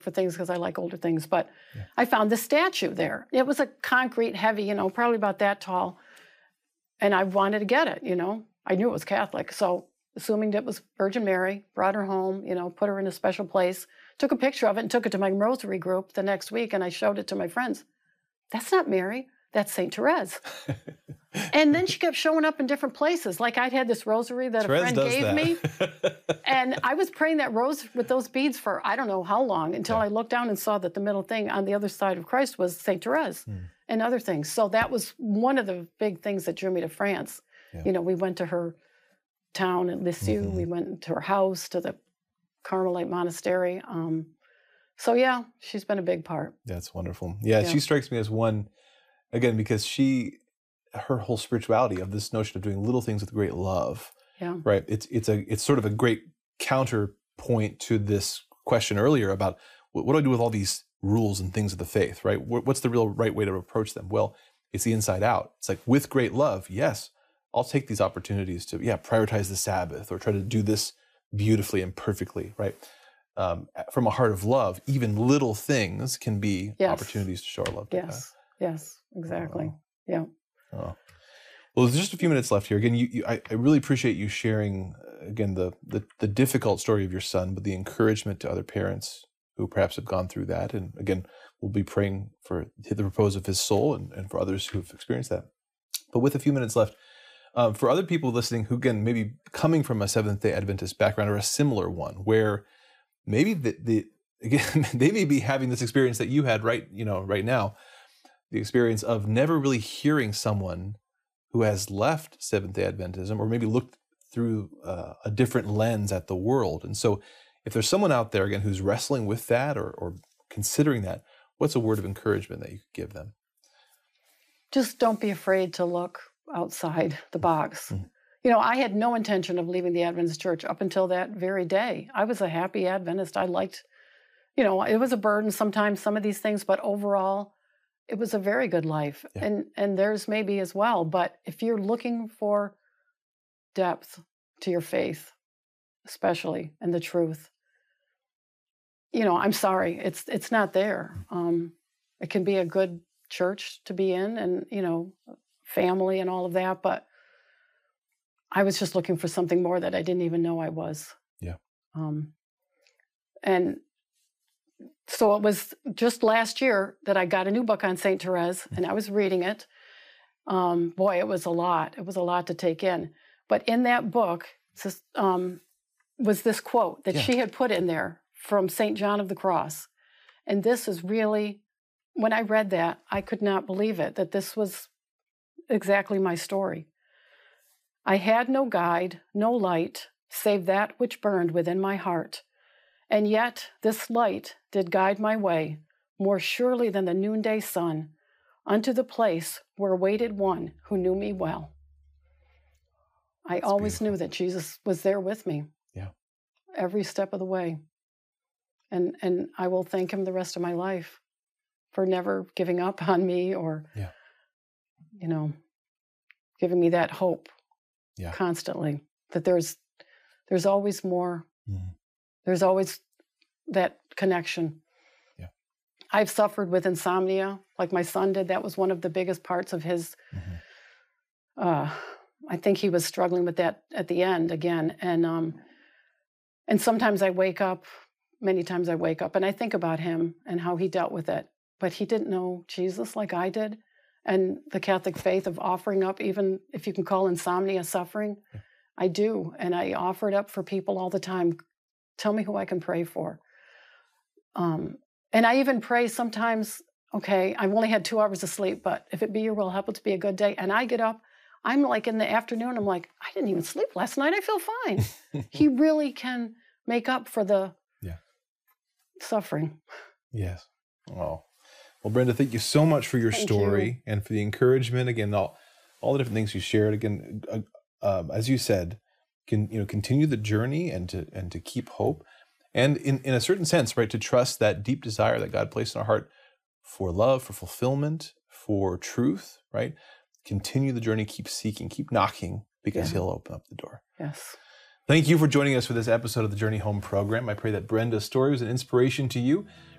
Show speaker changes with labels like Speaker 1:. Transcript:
Speaker 1: for things because I like older things, but I found the statue there. It was a concrete, heavy, probably about that tall, and I wanted to get it, I knew it was Catholic, so assuming it was Virgin Mary, brought her home, put her in a special place, took a picture of it and took it to my rosary group the next week, and I showed it to my friends. That's not Mary, that's St. Therese. And then she kept showing up in different places. Like I'd had this rosary that
Speaker 2: Therese
Speaker 1: a friend gave me. And I was praying that rose with those beads for I don't know how long until I looked down and saw that the middle thing on the other side of Christ was St. Therese and other things. So that was one of the big things that drew me to France. Yeah. We went to her town in Lisieux. We went to her house, to the Carmelite monastery. So yeah, she's been a big part.
Speaker 2: That's wonderful. Yeah, she strikes me as one, again, because her whole spirituality of this notion of doing little things with great love, right? It's sort of a great counterpoint to this question earlier about what do I do with all these rules and things of the faith, right? What's the real right way to approach them? Well, it's the inside out. It's like with great love, yes, I'll take these opportunities to, prioritize the Sabbath or try to do this beautifully and perfectly, right? From a heart of love, even little things can be opportunities to show our love to God.
Speaker 1: Yes, exactly. Yeah.
Speaker 2: Oh. Well, there's just a few minutes left here. Again, I really appreciate you sharing, again, the difficult story of your son, but the encouragement to other parents who perhaps have gone through that. And again, we'll be praying for the repose of his soul and for others who have experienced that. But with a few minutes left, for other people listening who, again, maybe coming from a Seventh-day Adventist background or a similar one, where maybe again, they may be having this experience that you had right now, the experience of never really hearing someone who has left Seventh-day Adventism or maybe looked through a different lens at the world. And so if there's someone out there, again, who's wrestling with that or considering that, what's a word of encouragement that you could give them?
Speaker 1: Just don't be afraid to look outside the box. I had no intention of leaving the Adventist church up until that very day. I was a happy Adventist. I liked, it was a burden sometimes, some of these things, but overall, it was a very good life. Yeah. And theirs maybe as well. But if you're looking for depth to your faith, especially, and the truth, I'm sorry, it's not there. It can be a good church to be in and, family and all of that, but I was just looking for something more that I didn't even know I was.
Speaker 2: Yeah.
Speaker 1: And so it was just last year that I got a new book on St. Therese, and I was reading it. Boy, it was a lot. It was a lot to take in. But in that book was this quote that she had put in there from St. John of the Cross. And this is really, when I read that, I could not believe it, that this was exactly my story. I had no guide, no light, save that which burned within my heart. And yet this light did guide my way, more surely than the noonday sun, unto the place where waited one who knew me well. That's always beautiful. Knew that Jesus was there with me.
Speaker 2: Yeah.
Speaker 1: Every step of the way. And I will thank him the rest of my life for never giving up on me or, giving me that hope constantly, that there's always more. There's always that connection.
Speaker 2: Yeah.
Speaker 1: I've suffered with insomnia, like my son did. That was one of the biggest parts of his, I think he was struggling with that at the end again. And sometimes I wake up, many times I wake up and I think about him and how he dealt with it. But he didn't know Jesus like I did. And the Catholic faith of offering up, even if you can call insomnia suffering, I do. And I offer it up for people all the time. Tell me who I can pray for. And I even pray sometimes, okay, I've only had 2 hours of sleep, but if it be your will, help it to be a good day. And I get up, I'm like in the afternoon, I'm like, I didn't even sleep last night. I feel fine. He really can make up for the suffering.
Speaker 2: Yes. Oh. Well, Brenda, thank you so much for your story and for the encouragement. Again, all the different things you shared. Again, as you said, continue the journey and to keep hope, and in a certain sense, right, to trust that deep desire that God placed in our heart for love, for fulfillment, for truth. Right, continue the journey, keep seeking, keep knocking, because He'll open up the door.
Speaker 1: Yes.
Speaker 2: Thank you for joining us for this episode of the Journey Home program. I pray that Brenda's story was an inspiration to you.